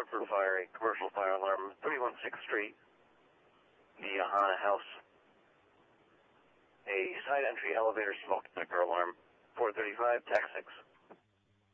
report for fire, a commercial fire alarm, 316th Street, the Ahana House. A side entry elevator smoke detector alarm, 435, TAC 6.